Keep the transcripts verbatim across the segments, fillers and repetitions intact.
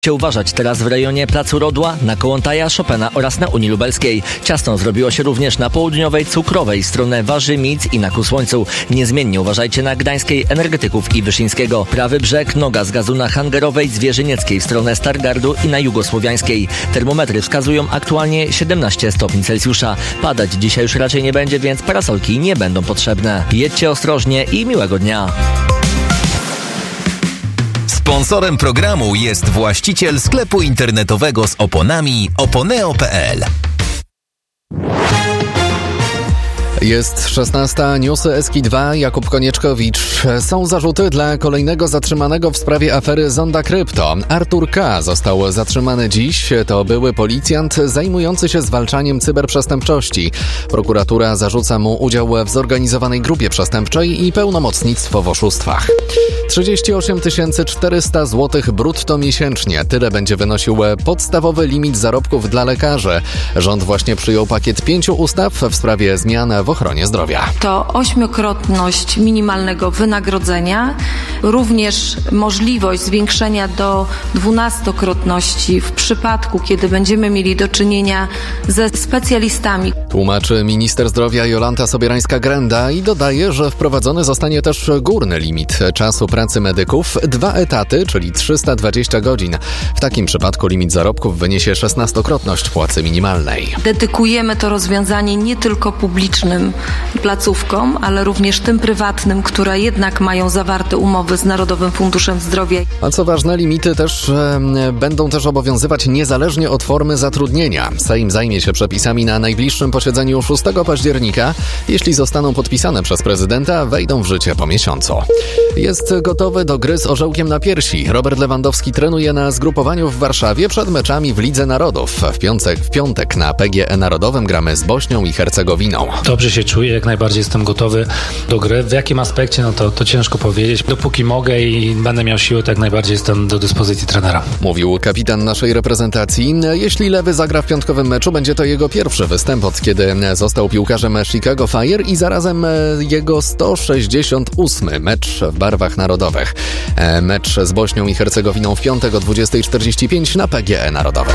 Uważać teraz w rejonie Placu Rodła, na Kołłątaja, Chopina oraz na Unii Lubelskiej. Ciasno zrobiło się również na południowej, Cukrowej, stronę Warzymic i na Ku Słońcu. Niezmiennie uważajcie na Gdańskiej, Energetyków i Wyszyńskiego. Prawy brzeg, noga z gazu na Hangerowej, Zwierzynieckiej w stronę Stargardu i na Jugosłowiańskiej. Termometry wskazują aktualnie siedemnaście stopni Celsjusza. Padać dzisiaj już raczej nie będzie, więc parasolki nie będą potrzebne. Jedźcie ostrożnie i miłego dnia. Sponsorem programu jest właściciel sklepu internetowego z oponami oponeo kropka pe el. Jest szesnasta, newsy S K dwa, Jakub Konieczkowicz. Są zarzuty dla kolejnego zatrzymanego w sprawie afery Zonda Krypto. Artur K. został zatrzymany dziś. To były policjant zajmujący się zwalczaniem cyberprzestępczości. Prokuratura zarzuca mu udział w zorganizowanej grupie przestępczej i pełnomocnictwo w oszustwach. trzydzieści osiem tysięcy czterysta złotych brutto miesięcznie. Tyle będzie wynosił podstawowy limit zarobków dla lekarzy. Rząd właśnie przyjął pakiet pięciu ustaw w sprawie zmian w ochronie zdrowia. To ośmiokrotność minimalnego wynagrodzenia, również możliwość zwiększenia do dwunastokrotności w przypadku, kiedy będziemy mieli do czynienia ze specjalistami. Tłumaczy minister zdrowia Jolanta Sobierańska-Grenda i dodaje, że wprowadzony zostanie też górny limit czasu pracy medyków, dwa etaty, czyli trzysta dwadzieścia godzin. W takim przypadku limit zarobków wyniesie szesnastokrotność płacy minimalnej. Dedykujemy to rozwiązanie nie tylko publicznym placówkom, ale również tym prywatnym, które jednak mają zawarte umowy z Narodowym Funduszem Zdrowia. A co ważne, limity też e, będą też obowiązywać niezależnie od formy zatrudnienia. Sejm zajmie się przepisami na najbliższym posiedzeniu szóstego października. Jeśli zostaną podpisane przez prezydenta, wejdą w życie po miesiącu. Jest gotowy do gry z orzełkiem na piersi. Robert Lewandowski trenuje na zgrupowaniu w Warszawie przed meczami w Lidze Narodów. W piątek, w piątek na P G E Narodowym gramy z Bośnią i Hercegowiną. Dobrze się czuję, jak najbardziej jestem gotowy do gry. W jakim aspekcie, no to, to ciężko powiedzieć. Dopóki mogę i będę miał siłę, to jak najbardziej jestem do dyspozycji trenera. Mówił kapitan naszej reprezentacji. Jeśli Lewy zagra w piątkowym meczu, będzie to jego pierwszy występ od kiedy został piłkarzem Chicago Fire i zarazem jego sto sześćdziesiąty ósmy mecz w barwach narodowych. Mecz z Bośnią i Hercegowiną w piątek o dwudziestej czterdzieści pięć na P G E Narodowym.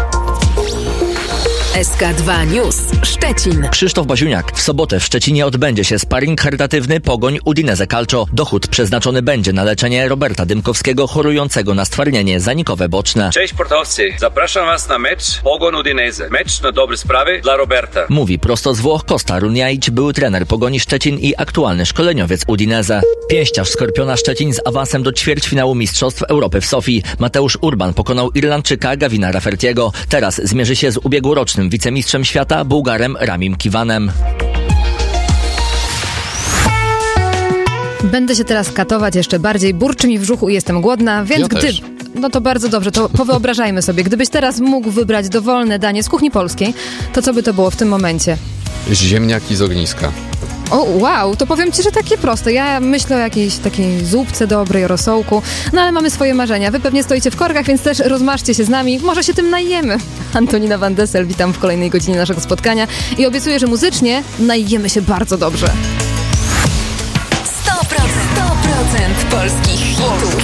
S K dwa News Szczecin. Krzysztof Baziuniak. W sobotę w Szczecinie odbędzie się sparring charytatywny Pogoń Udinese Calcio. Dochód przeznaczony będzie na leczenie Roberta Dymkowskiego, chorującego na stwardnienie zanikowe boczne. Cześć sportowcy, zapraszam was na mecz Pogoń Udinese. Mecz na dobre sprawy dla Roberta. Mówi prosto z Włoch Costa Runjaić, były trener Pogoni Szczecin i aktualny szkoleniowiec Udinese. Pięściarz Skorpiona Szczecin z awansem do ćwierćfinału Mistrzostw Europy w Sofii. Mateusz Urban pokonał Irlandczyka Gavina Raffertiego. Teraz zmierzy się z ubiegłorocznym wicemistrzem świata Bułgarem Ramim Kiwanem. Będę się teraz katować jeszcze bardziej, burczy mi w brzuchu i jestem głodna, więc ja gdy... Też. No to bardzo dobrze, to powyobrażajmy sobie, gdybyś teraz mógł wybrać dowolne danie z kuchni polskiej, to co by to było w tym momencie? Ziemniaki z ogniska. O, wow, to powiem ci, że takie proste. Ja myślę o jakiejś takiej zupce dobrej, rosołku, no ale mamy swoje marzenia. Wy pewnie stoicie w korkach, więc też rozmarzcie się z nami. Może się tym najemy. Antonina Van Dessel, witam w kolejnej godzinie naszego spotkania i obiecuję, że muzycznie najemy się bardzo dobrze. sto procent, sto procent polskich hitów.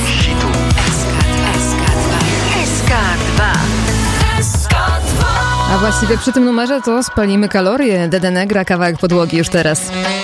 S K dwa. S K dwa. A właściwie przy tym numerze to spalimy kalorie. Dede Negra, kawałek podłogi już teraz.